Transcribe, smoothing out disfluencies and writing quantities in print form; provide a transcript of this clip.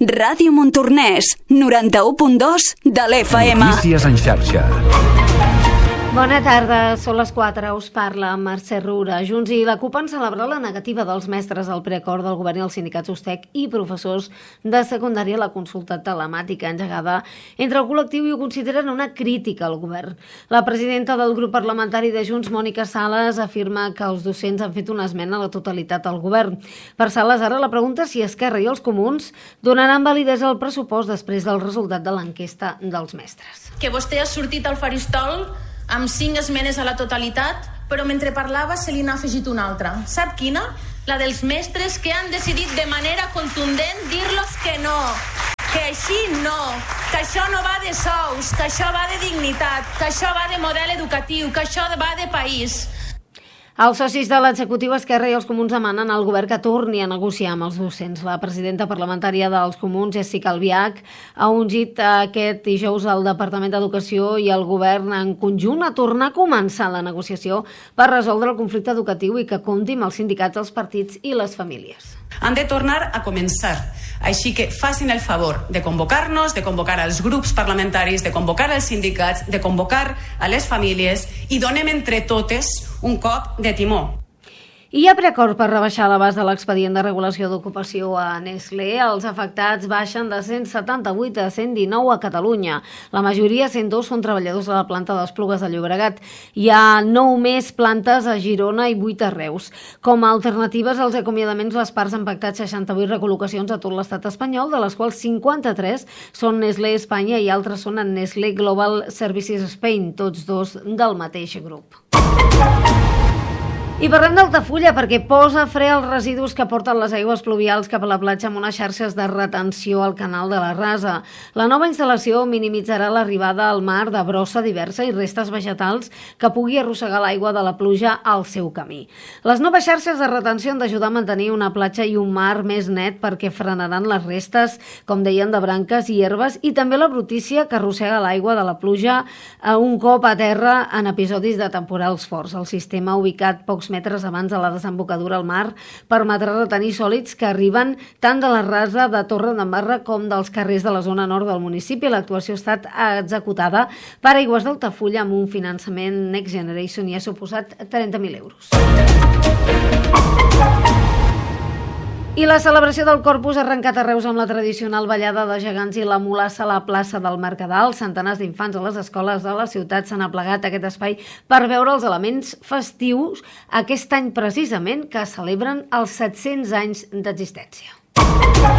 Ràdio Montornès, 91.2 de l'FM. Notícies en xarxa. Bona tarda, són les 4, us parla Mercè Roura. Junts i la CUP han celebrat la negativa dels mestres al preacord del govern i els sindicats USTEC i professors de secundària a la consulta telemàtica engegada entre el col·lectiu i ho consideren una crítica al govern. La presidenta del grup parlamentari de Junts, Mònica Sales, afirma que els docents han fet una esmena a la totalitat al govern. Per Sales, ara la pregunta si Esquerra i els comuns donaran validesa al pressupost després del resultat de l'enquesta dels mestres. Que vostè ha sortit al faristol amb 5 esmenes a la totalitat, però mentre parlava se li n'ha afegit una altra. Sap quina? La dels mestres que han decidit de manera contundent dir-los que no, que així no, que això no va de sous, que això va de dignitat, que això va de model educatiu, que això va de país. Els socis de l'executiu Esquerra i els comuns demanen al govern que torni a negociar amb els docents. La presidenta parlamentària dels comuns, Jessica Albiach, ha ungit aquest dijous al Departament d'Educació i el govern en conjunt a tornar a començar la negociació per resoldre el conflicte educatiu i que compti amb els sindicats, els partits i les famílies. Han de tornar a començar. Així que facin el favor de convocar-nos, de convocar als grups parlamentaris, de convocar als sindicats, de convocar a les famílies i donem entre totes un cop de timó. Hi ha preacord per rebaixar l'abast de l'expedient de regulació d'ocupació a Nestlé. Els afectats baixen de 178 a 119 a Catalunya. La majoria, 102, són treballadors de la planta d'Esplugues de Llobregat. Hi ha 9 més plantes a Girona i 8 a Reus. Com a alternatives als acomiadaments, les parts han pactat 68 recol·locacions a tot l'estat espanyol, de les quals 53 són Nestlé Espanya i altres són en Nestlé Global Services Spain, tots dos del mateix grup. I parlem d'Altafulla perquè posa fre als residus que porten les aigües pluvials cap a la platja amb unes xarxes de retenció al canal de la Rasa. La nova instal·lació minimitzarà l'arribada al mar de brossa diversa i restes vegetals que pugui arrossegar l'aigua de la pluja al seu camí. Les noves xarxes de retenció han d'ajudar a mantenir una platja i un mar més net perquè frenaran les restes, com deien, de branques i herbes i també la brutícia que arrossega l'aigua de la pluja un cop a terra en episodis de temporals forts. El sistema, ubicat pocs metres abans de la desembocadura al mar, permetrà retenir sòlids que arriben tant de la Rasa de Torre d'Embarra com dels carrers de la zona nord del municipi. L'actuació ha estat executada per Aigües d'Altafulla amb un finançament Next Generation i ha suposat 30.000 euros. I la celebració del Corpus ha arrencat a Reus amb la tradicional ballada de gegants i la mulassa a la plaça del Mercadal. Centenars d'infants a les escoles de la ciutat s'han aplegat a aquest espai per veure els elements festius aquest any precisament que celebren els 700 anys d'existència.